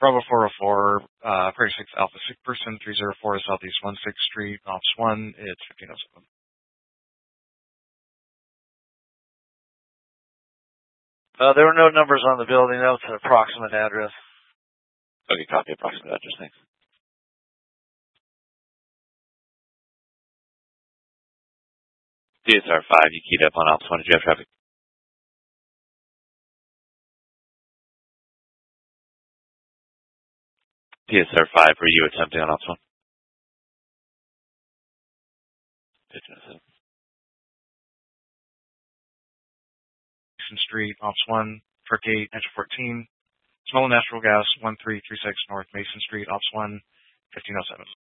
Bravo 404, Prairie 6 Alpha 6 person, 304 Southeast 16th Street, Ops 1, it's 1507. There were no numbers on the building. That was an approximate address. Okay, copy approximate address. Thanks. DSR 5, you keyed up on Ops 1. Did you have traffic? DSR 5, were you attempting on Ops 1? 1507. Mason Street, Ops 1, Truck 8, Engine 14, Small Natural Gas 1336 North Mason Street, Ops 1, 1507.